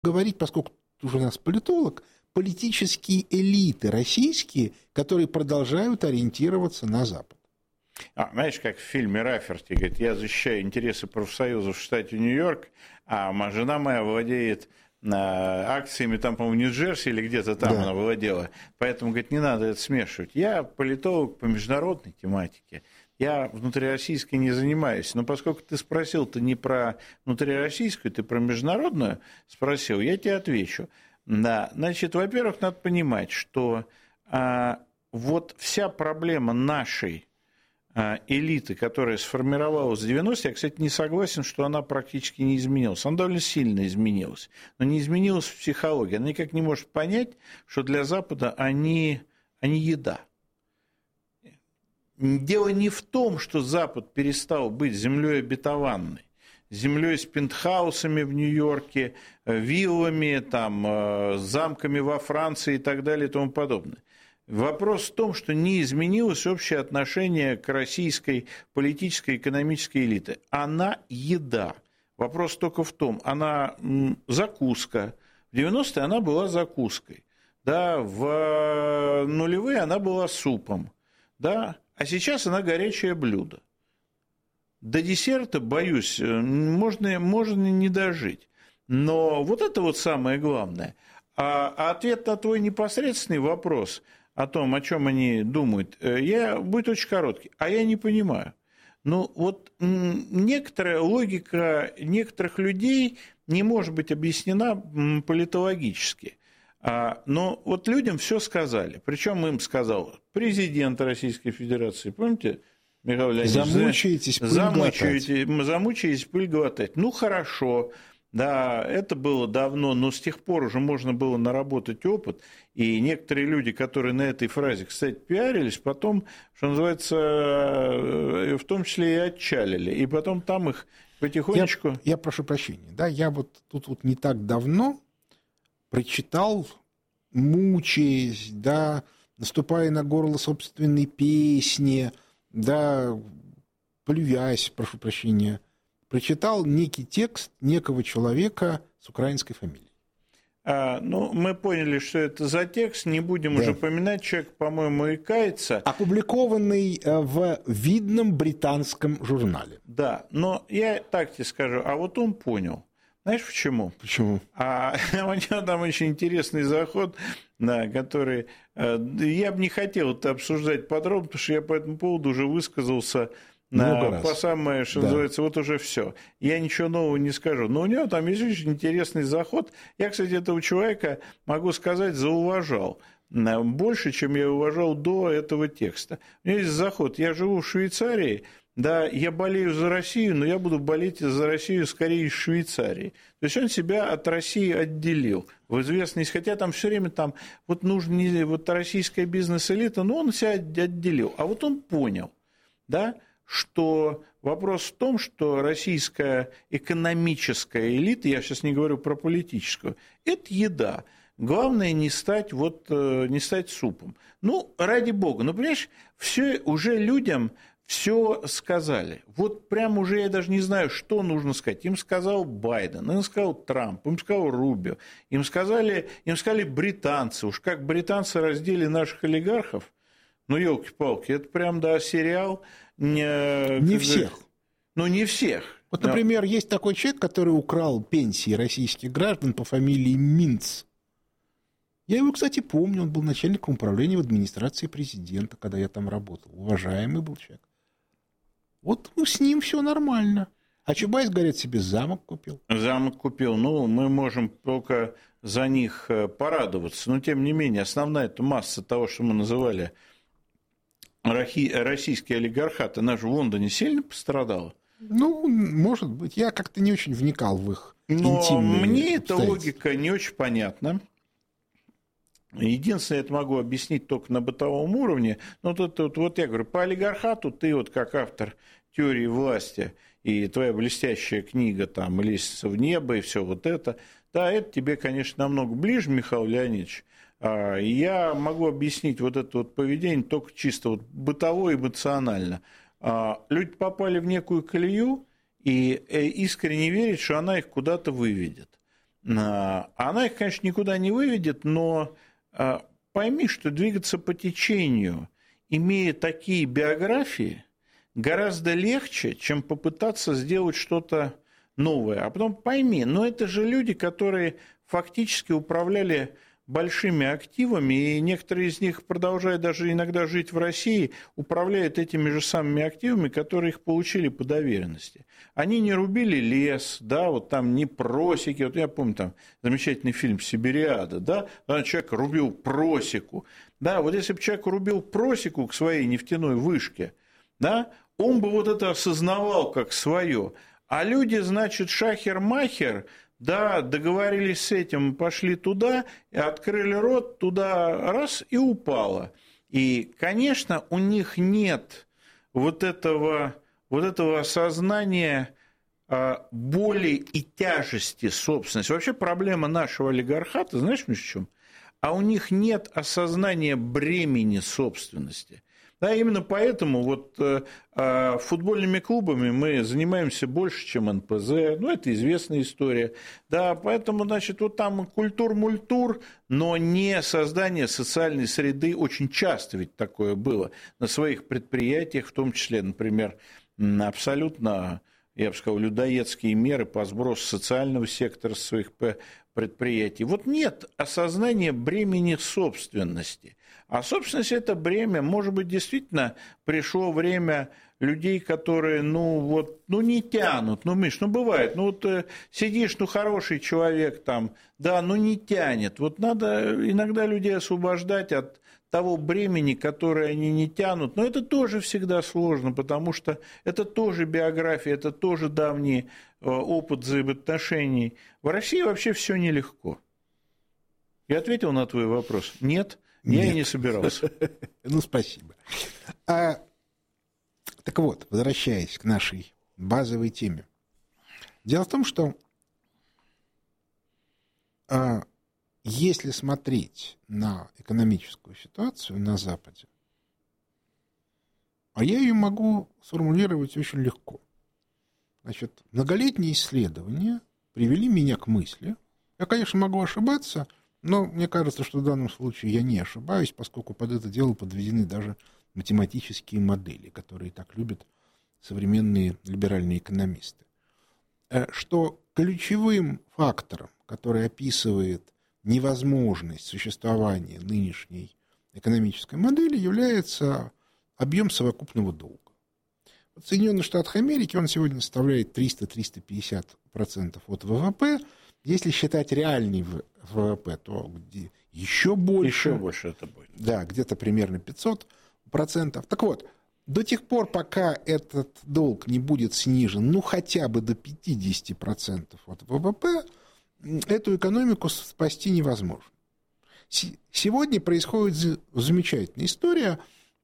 говорить, поскольку уже у нас политолог, политические элиты российские, которые продолжают ориентироваться на Запад. Знаешь, как в фильме Рафферти, говорит, я защищаю интересы профсоюзов в штате Нью-Йорк, а жена моя владеет акциями, там, по-моему, в Нью-Джерси или где-то там она владела. Поэтому, говорит, не надо это смешивать. Я политолог по международной тематике. Я внутрироссийской не занимаюсь. Но поскольку ты спросил-то не про внутрироссийскую, ты про международную спросил, я тебе отвечу. Да, значит, во-первых, надо понимать, что вот вся проблема нашей элиты, которая сформировалась в 90-е, я, кстати, не согласен, что она практически не изменилась. Она довольно сильно изменилась, но не изменилась в психологии. Она никак не может понять, что для Запада они еда. Дело не в том, что Запад перестал быть землей обетованной, землей с пентхаусами в Нью-Йорке, виллами, там, замками во Франции и так далее и тому подобное. Вопрос в том, что не изменилось общее отношение к российской политической и экономической элите. Она еда. Вопрос только в том, она закуска. В 90-е она была закуской. Да, в нулевые она была супом. Да, а сейчас она горячее блюдо. До десерта, боюсь, можно не дожить. Но вот это вот самое главное. А ответ на твой непосредственный вопрос о том, о чем они думают, будет очень короткий. А я не понимаю. Ну, вот некоторая логика некоторых людей не может быть объяснена политологически. Но вот людям все сказали. Причем им сказал президент Российской Федерации. Помните, Михаил Леонидович? Замучаетесь пыль глотать. Ну, хорошо. Да, это было давно, но с тех пор уже можно было наработать опыт, и некоторые люди, которые на этой фразе, кстати, пиарились, потом, что называется, в том числе и отчалили, и потом там их потихонечку... Я прошу прощения, да, я вот тут вот не так давно прочитал, мучаясь, да, наступая на горло собственной песни, да, плюясь, прошу прощения, прочитал некий текст некого человека с украинской фамилией. Ну, мы поняли, что это за текст, не будем уже поминать, человек, по-моему, и кается. Опубликованный в видном британском журнале. Да, но я так тебе скажу, а вот он понял. Знаешь, почему? Почему? У него там очень интересный заход, да, который... Я бы не хотел это обсуждать подробно, потому что я по этому поводу уже высказался... по самое, что называется, вот уже все. Я ничего нового не скажу. Но у него там есть очень интересный заход. Я, кстати, этого человека, могу сказать, зауважал. Больше, чем я уважал до этого текста. У меня есть заход. Я живу в Швейцарии, да, я болею за Россию, но я буду болеть за Россию скорее из Швейцарии. То есть он себя от России отделил в известность, хотя там все время там вот нужна вот российская бизнес-элита, но он себя отделил. А вот он понял, да, что вопрос в том, что российская экономическая элита, я сейчас не говорю про политическую, это еда. Главное не стать супом. Ну, ради бога, ну, понимаешь, все уже людям все сказали. Вот прям уже я даже не знаю, что нужно сказать. Им сказал Байден, им сказал Трамп, им сказал Рубио, им сказали британцы. Уж как британцы раздели наших олигархов, ну, елки-палки, это прям, да, сериал. Не всех. Ну, не всех. Вот, например, есть такой человек, который украл пенсии российских граждан по фамилии Минц. Я его, кстати, помню, он был начальником управления в администрации президента, когда я там работал. Уважаемый был человек. Вот с ним все нормально. А Чубайс, говорят, себе замок купил. Замок купил. Ну, мы можем только за них порадоваться. Но, тем не менее, основная-то масса того, что мы называли российский олигархат, она же в Лондоне сильно пострадала? Ну, может быть. Я как-то не очень вникал в их интимные Но мне эта логика не очень понятна. Единственное, это могу объяснить только на бытовом уровне. Но тут вот я говорю, по олигархату ты вот как автор теории власти и твоя блестящая книга там «Лестница в небо» и все вот это, да, это тебе, конечно, намного ближе, Михаил Леонидович. Я могу объяснить вот это вот поведение только чисто вот бытово, эмоционально. Люди попали в некую колею и искренне верят, что она их куда-то выведет. Она их, конечно, никуда не выведет, но пойми, что двигаться по течению, имея такие биографии, гораздо легче, чем попытаться сделать что-то новое. А потом пойми, это же люди, которые фактически управляли большими активами, и некоторые из них, продолжая даже иногда жить в России, управляют этими же самыми активами, которые их получили по доверенности. Они не рубили лес, да, вот там не просеки. Вот я помню там замечательный фильм «Сибириада», да, там человек рубил просеку. Да, вот если бы человек рубил просеку к своей нефтяной вышке, да, он бы вот это осознавал как свое. А люди, значит, шахер-махер, да, договорились с этим, пошли туда, открыли рот, туда раз и упало. И, конечно, у них нет вот этого осознания боли и тяжести собственности. Вообще проблема нашего олигархата, знаешь, в чем? А у них нет осознания бремени собственности. Да, именно поэтому вот футбольными клубами мы занимаемся больше, чем НПЗ. Это известная история. Да, поэтому, значит, вот там культур-мультур, но не создание социальной среды. Очень часто ведь такое было на своих предприятиях, в том числе, например, абсолютно, я бы сказал, людоедские меры по сбросу социального сектора с своих предприятий. Вот нет осознания бремени собственности. А собственность – это бремя. Может быть, действительно пришло время людей, которые, не тянут. Миш, бывает. Сидишь, хороший человек там, да, не тянет. Вот надо иногда людей освобождать от того бремени, которое они не тянут. Но это тоже всегда сложно, потому что это тоже биография, это тоже давний опыт взаимоотношений. В России вообще все нелегко. Я ответил на твой вопрос? Нет. Я и не собирался. Спасибо. Так вот, возвращаясь к нашей базовой теме. Дело в том, что если смотреть на экономическую ситуацию на Западе, я ее могу сформулировать очень легко. Значит, многолетние исследования привели меня к мысли, я, конечно, могу ошибаться, но мне кажется, что в данном случае я не ошибаюсь, поскольку под это дело подведены даже математические модели, которые так любят современные либеральные экономисты. Что ключевым фактором, который описывает невозможность существования нынешней экономической модели, является объем совокупного долга. В Соединенных Штатах Америки он сегодня составляет 300-350% от ВВП. Если считать реальный ВВП, то еще больше. Еще больше это будет. Да, где-то примерно 500%. Так вот, до тех пор, пока этот долг не будет снижен, хотя бы до 50% от ВВП, эту экономику спасти невозможно. Сегодня происходит замечательная история.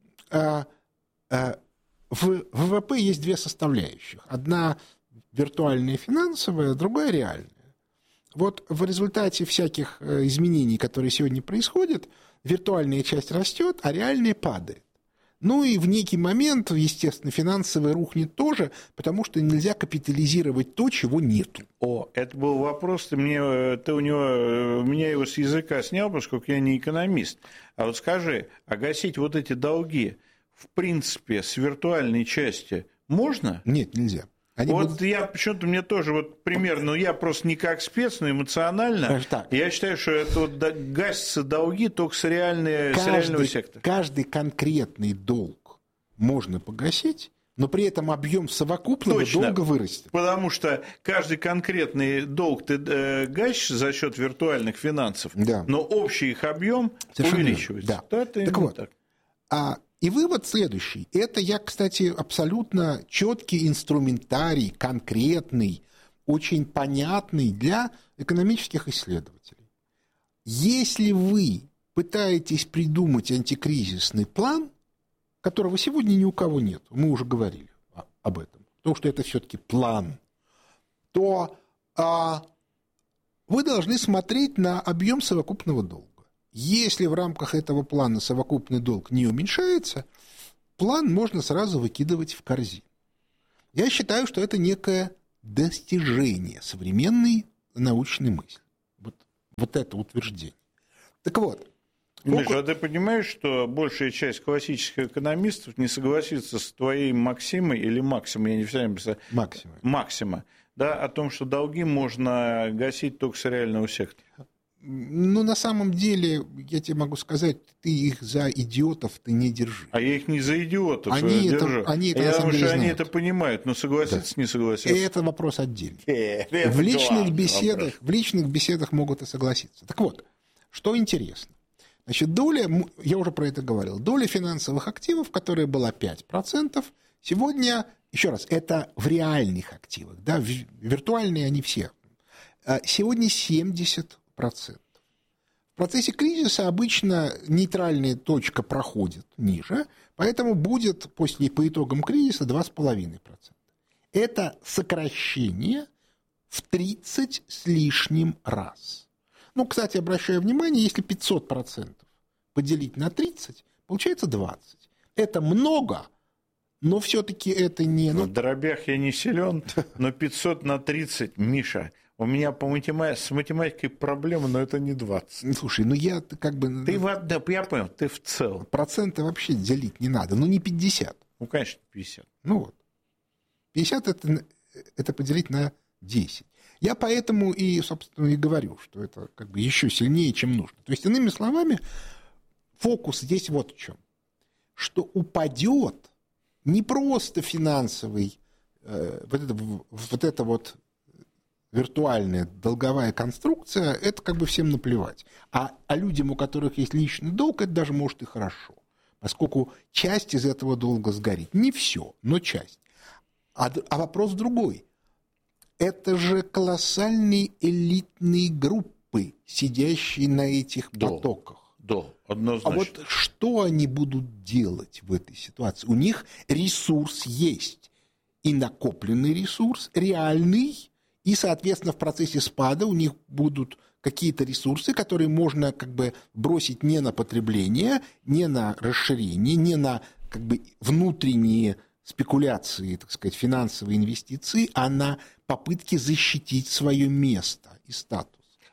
В ВВП есть две составляющих. Одна виртуальная финансовая, другая реальная. Вот в результате всяких изменений, которые сегодня происходят, виртуальная часть растет, а реальная падает. И в некий момент, естественно, финансовая рухнет тоже, потому что нельзя капитализировать то, чего нету. Это был вопрос, ты у меня его с языка снял, поскольку я не экономист. А вот скажи, гасить вот эти долги, в принципе, с виртуальной части можно? Нет, нельзя. Я почему-то мне тоже пример, я просто не как спец, но эмоционально. Я считаю, что это гасятся долги только с реального сектора. Каждый конкретный долг можно погасить, но при этом объем совокупного долга вырастет. Потому что каждый конкретный долг ты гасишь за счет виртуальных финансов, да, но общий их объем увеличивается. Да. Так вот. И вывод следующий. Это кстати, абсолютно четкий инструментарий, конкретный, очень понятный для экономических исследователей. Если вы пытаетесь придумать антикризисный план, которого сегодня ни у кого нет, мы уже говорили об этом, потому что это все-таки план, то вы должны смотреть на объем совокупного долга. Если в рамках этого плана совокупный долг не уменьшается, план можно сразу выкидывать в корзину. Я считаю, что это некое достижение современной научной мысли. вот это утверждение. Так вот. Миша, а ты понимаешь, что большая часть классических экономистов не согласится с твоей максимой или максимой, я не всегда представляю. Максима, да, о том, что долги можно гасить только с реального сектора. Ну, на самом деле, я тебе могу сказать, ты их за идиотов ты не держи. А я их не за идиотов держу. Я думаю, что они это понимают, но согласятся, да. Не согласятся. И это вопрос отдельный. В личных беседах могут и согласиться. Так вот, что интересно. Значит, доля, я уже про это говорил, доля финансовых активов, которая была 5%, сегодня, еще раз, это в реальных активах, да, виртуальные они все, сегодня 70%. В процессе кризиса обычно нейтральная точка проходит ниже, поэтому будет по итогам кризиса 2,5%. Это сокращение в 30 с лишним раз. Ну, кстати, обращаю внимание, если 500% поделить на 30, получается 20. Это много, но все-таки это не... В дробях я не силен, но 500 на 30, Миша, у меня с математикой проблема, но это не 20. Слушай, ну я как бы... Да, я понял, ты в целом. Проценты вообще делить не надо, ну не 50. Ну, конечно, 50. Ну вот. 50 это поделить на 10. Я поэтому и, собственно, и говорю, что это как бы еще сильнее, чем нужно. То есть, иными словами, фокус здесь вот в чем. Что упадет не просто финансовый, вот эта вот виртуальная долговая конструкция, это как бы всем наплевать. А людям, у которых есть личный долг, это даже может и хорошо. Поскольку часть из этого долга сгорит. Не все, но часть. А вопрос другой. Это же колоссальные элитные группы, сидящие на этих потоках. Да, однозначно. А вот что они будут делать в этой ситуации? У них ресурс есть. И накопленный ресурс, реальный, и, соответственно, в процессе спада у них будут какие-то ресурсы, которые можно как бы бросить не на потребление, не на расширение, не на как бы внутренние спекуляции, так сказать, финансовые инвестиции, а на попытки защитить свое место и статус.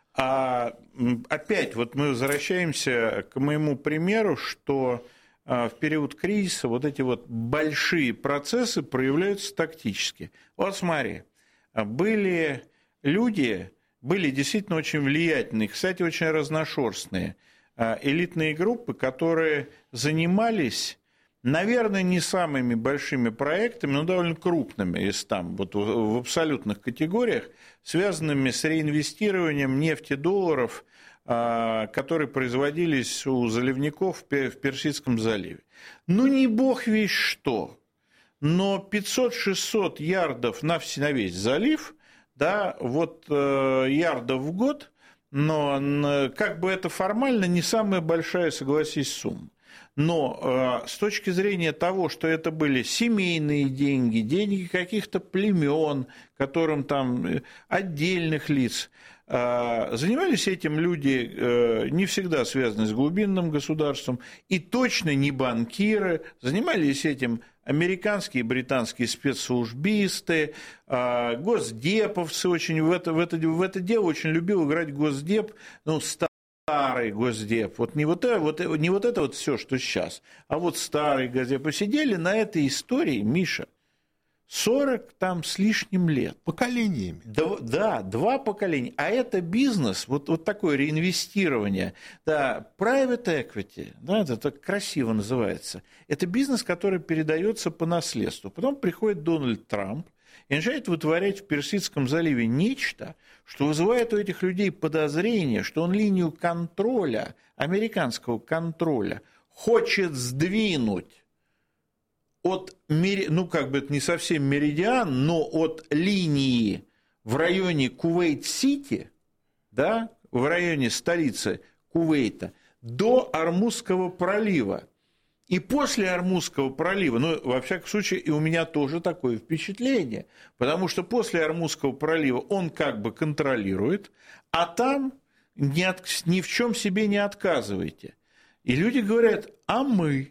Опять вот мы возвращаемся к моему примеру, что в период кризиса вот эти вот большие процессы проявляются тактически. Вот смотри, были люди, были действительно очень влиятельные, кстати, очень разношерстные элитные группы, которые занимались, наверное, не самыми большими проектами, но довольно крупными, если там вот в абсолютных категориях, связанными с реинвестированием нефти, долларов, которые производились у заливников в Персидском заливе. Ну, не бог весть что, но 500-600 ярдов на весь залив, да, вот ярдов в год, но как бы это формально не самая большая, согласись, сумма. Но с точки зрения того, что это были семейные деньги, деньги каких-то племен, которым там отдельных лиц, занимались этим люди, не всегда связанные с глубинным государством, и точно не банкиры, занимались этим американские и британские спецслужбисты, госдеповцы очень в это дело очень любил играть госдеп, ну, старый госдеп, вот не вот это вот все, что сейчас, а вот старый госдеп. Посидели на этой истории, Миша, 40 там с лишним лет. Поколениями. Да, 2 поколения. А это бизнес, вот такое реинвестирование, да, private equity, да, это так красиво называется. Это бизнес, который передается по наследству. Потом приходит Дональд Трамп и начинает вытворять в Персидском заливе нечто, что вызывает у этих людей подозрение, что он линию контроля, американского контроля, хочет сдвинуть от, ну, как бы это не совсем меридиан, но от линии в районе Кувейт-Сити, да, в районе столицы Кувейта, до Ормузского пролива. И после Ормузского пролива, ну, во всяком случае, и у меня тоже такое впечатление, потому что после Ормузского пролива он как бы контролирует, а там ни в чем себе не отказывайте. И люди говорят, а мы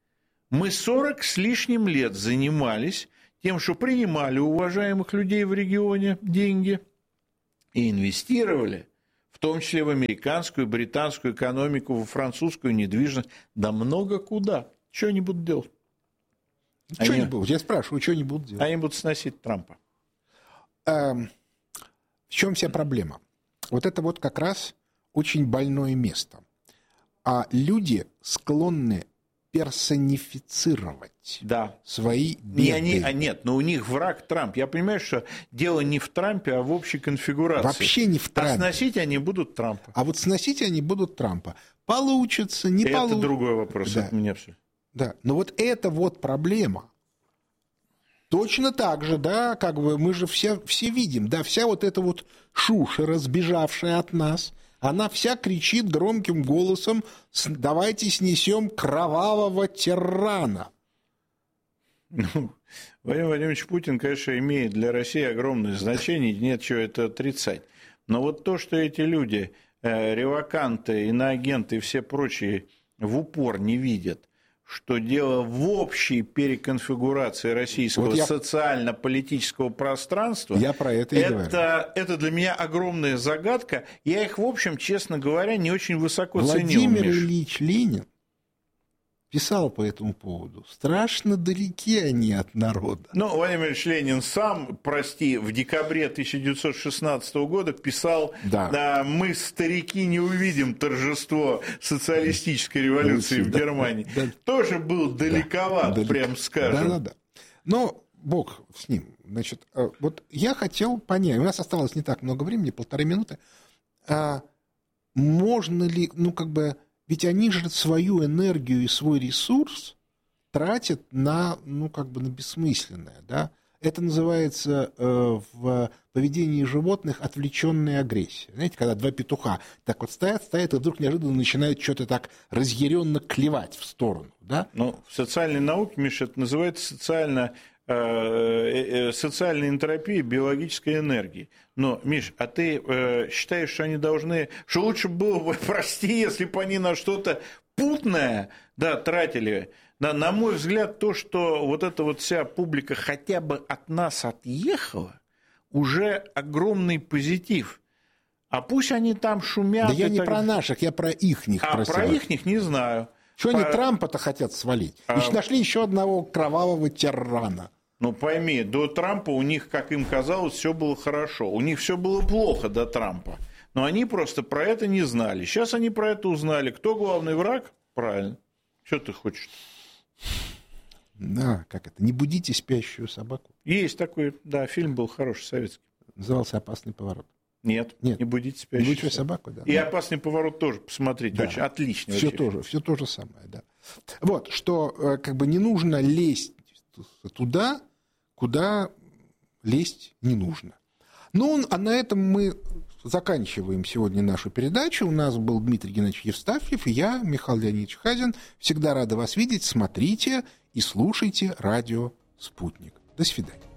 40 с лишним лет занимались тем, что принимали у уважаемых людей в регионе деньги и инвестировали в том числе в американскую, британскую экономику, во французскую недвижимость, да много куда. Что они будут делать? Что они будут? Я спрашиваю, что они будут делать? Они будут сносить Трампа. В чем вся проблема? Вот это вот как раз очень больное место. А люди склонны персонифицировать свои беды. Нет, но у них враг Трамп. Я понимаю, что дело не в Трампе, а в общей конфигурации. Вообще не в Трампе. А сносить они будут Трампа. А вот сносить они будут Трампа. Получится, не получится. Это другой вопрос. Да. Это мне все. Да, но вот это вот проблема. Точно так же, да, как бы мы же все видим, да, вся вот эта вот шушера, сбежавшая от нас, она вся кричит громким голосом: давайте снесем кровавого тирана. Ну, Владимир Владимирович Путин, конечно, имеет для России огромное значение, нет чего это отрицать. Но вот то, что эти люди, реваканты, иноагенты и все прочие в упор не видят, что дело в общей переконфигурации российского социально-политического пространства, я про это и говорю. Это для меня огромная загадка. Я их, в общем, честно говоря, не очень высоко ценил. Владимир Ильич Ленин писал по этому поводу: страшно далеки они от народа. Ну, Владимир Ильич Ленин сам, в декабре 1916 года писал: мы, старики, не увидим торжество социалистической революции в Германии. Тоже был далековат, прям скажем. Да. Но бог с ним. Значит, вот я хотел понять, у нас осталось не так много времени, 1,5 минуты, можно ли, ведь они же свою энергию и свой ресурс тратят на бессмысленное, да? Это называется в поведении животных отвлеченная агрессия. Знаете, когда два петуха так вот стоят, и вдруг неожиданно начинают что-то так разъяренно клевать в сторону, да? Ну, в социальной науке, Миша, это называется социальная энтропия биологической энергии. Но, Миш, а ты считаешь, что они должны... Что лучше было бы, прости, если бы они на что-то путное тратили? Да, на мой взгляд, то, что вот эта вот вся публика хотя бы от нас отъехала, уже огромный позитив. А пусть они там шумят... Да я не про наших, я про ихних. Про ихних не знаю. Что они Трампа-то хотят свалить? И нашли еще одного кровавого тирана. Ну, пойми, до Трампа у них, как им казалось, все было хорошо. У них все было плохо до Трампа. Но они просто про это не знали. Сейчас они про это узнали. Кто главный враг? Правильно. Что ты хочешь? Да, как это? Не будите спящую собаку. Есть такой, фильм был хороший, советский. Назывался «Опасный поворот». Нет, не будите спящую собаку. Да. И «Опасный поворот» тоже посмотрите, очень отлично. Все то же самое, да. Вот, что не нужно лезть туда, куда лезть не нужно. Ну, а на этом мы заканчиваем сегодня нашу передачу. У нас был Дмитрий Геннадьевич Евстафьев и я, Михаил Леонидович Хазин. Всегда рады вас видеть. Смотрите и слушайте радио «Спутник». До свидания.